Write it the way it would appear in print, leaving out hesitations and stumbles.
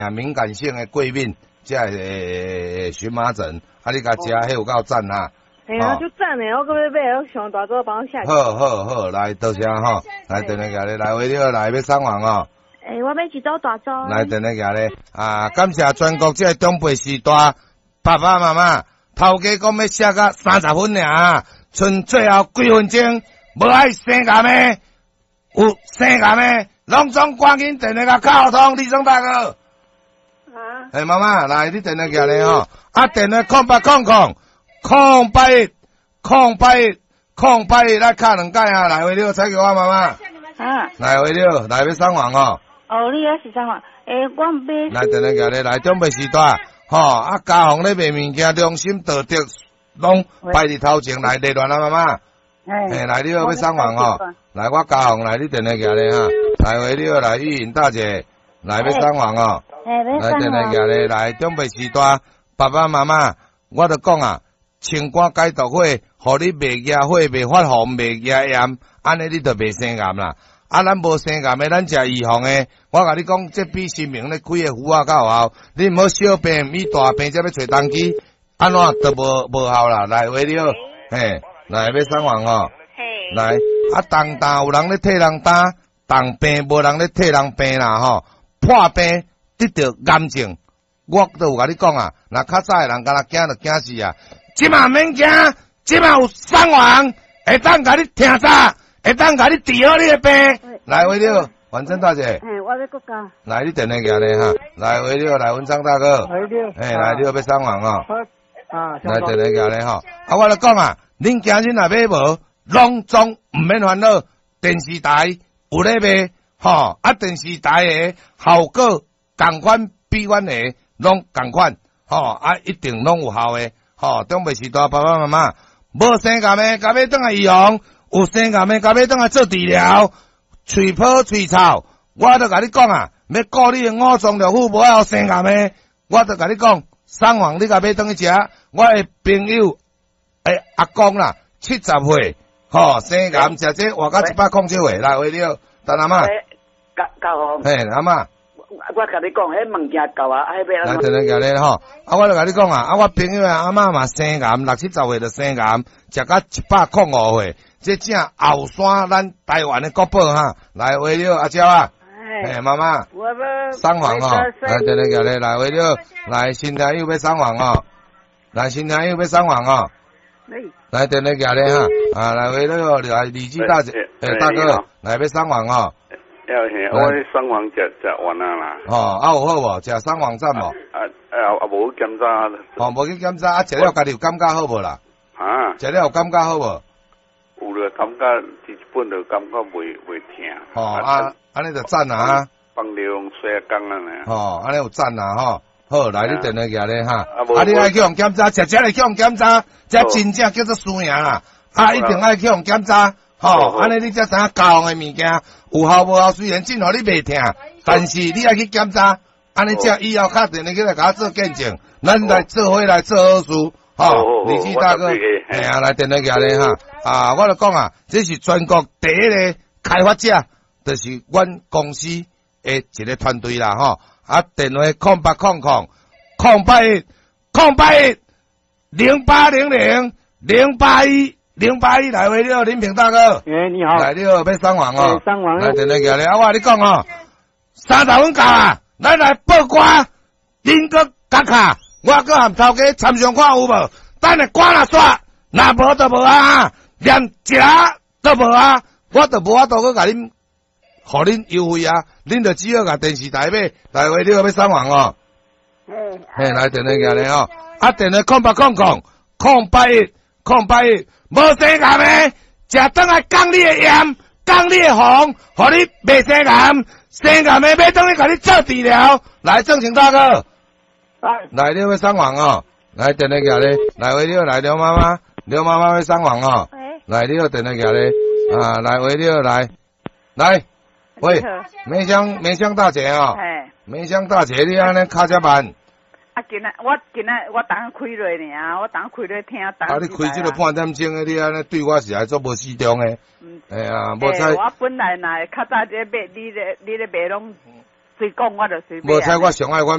敏感性的过敏，才会荨麻疹，啊，你甲食迄有够赞哈。 哎呀，就赞嘞！我搁要买，我上大哥帮我下。 好，来多谢吼，来等下家咧，来为了来要送完哦。 我要一包大包。 来等下家咧，感谢全国这长辈时代爸爸妈妈，头家讲要写到30分尔，剩最后几分钟，无爱生癌的，有生癌的，拢总赶紧电话甲敲通，李总大哥。妈妈，来你电话家咧吼，电话0800来敲2摆啊，来为了采给我妈妈。来为了来要送完哦。 你也是送完？我买。 来电话家咧，来长辈时代，家红咧卖物件，良心道德拢摆伫头前来热乱啊，妈妈。来你要送完哦。来我家红来你电话家咧哈，来为了来玉莹大姐来要送完哦。来电话家咧，来长辈时代爸爸妈妈，我著讲啊。清肝解毒火，互你袂惹火、袂发红、袂惹炎，安尼你就袂生癌啦。咱无生癌的，咱食预防的。我甲你讲，这比新明咧开的符啊较有效。你毋好小病，咪大病才要找当机，安怎都无效啦。来，为了，来要送完哦。来，当有人咧替人担，当病无人咧替人病啦吼。破病得到癌症，我都有甲你讲啊。若较早的人敢若惊就惊死啊。即嘛免惊，即嘛有送完，会当甲你听早，会当甲你治好你的病。来，为了，完成大姐。 我要国家。 来，你电话行咧哈。来，为了，来文章大哥。来，你要送完哦。来，电话行咧吼。我来讲啊，恁今日若买无，拢总毋免烦恼。电视台有咧卖，电视台的效果同款，比阮的拢同款，一定拢有效的。长辈时代爸爸妈妈，无生癌的，甲要转来预防；有生癌的，甲要转来做治疗。喙泡喙臭，我都甲你讲啊，要顾你的五脏六腑，无要生癌的，我都甲你讲，送完你甲要转去食。我的朋友，阿公啦，70岁，生癌食这活到107岁，来为了，等阿妈。阿妈。 我甲你讲，迄物件够啊，迄要。 来，等下家咧吼，我就甲你讲啊，我朋友阿嬷嘛生癌，60、70岁就生癌，食到105岁，这正后山咱台湾的国宝哈，来为了阿娇啊，妈妈，送完哦，来等下家咧，来为了，来新朋友要送完哦，来新朋友要送完哦，来等下家咧哈，来为了来李记大姐，大哥，来要送完哦。 我送完食完啦。 有好无？食送完赞无？ 无检查。 无去检查，食了家己有感觉好无啦？食了有感觉好无？ 有了感觉，基本就感觉袂疼。 安尼就赞啦。 放疗洗工啦呢。 安尼有赞啦吼。好，来你电话举咧哈。你爱去用检查，食来去用检查，这真正叫做输赢啦。一定爱去用检查。安尼你才知影教的物件有效无效，虽然真互你袂疼，但是你爱去检查，安尼才以后确定你去来甲我做见证，咱来做伙来做好事，李记大哥，来电话举咧哈，我就讲啊，这是全国第一个开发者，就是阮公司的一个团队啦电话08000800081081来为了林平大哥， 你好， 来了要送完哦， 送完来电话举咧，我跟你讲30分够啊，咱来报关，恁个卡卡，我搁含头家参详看有无，等下关了煞，若无就无啊，连食都无啊，我就无法度去甲恁，互恁优惠啊，恁就只好甲电视台买，来为了要送完哦，来电话举咧电话08000800无生癌的，食转来降你的炎，降你的红，互你袂生癌，生癌的要转去甲你做治疗。来，正情大哥，来了要送完哦，来电话举咧，来为了来刘妈妈要送完哦，来了电话举咧，来为了来，喂，梅香大姐梅香大姐，你安尼卡遮慢。 今仔我当开落呢，我当开落听。 你开这个半点钟的，你安尼对我是还做无适当的。无采。 我本来若较早这买，你咧卖拢随讲我就随买。 无采我上爱阮。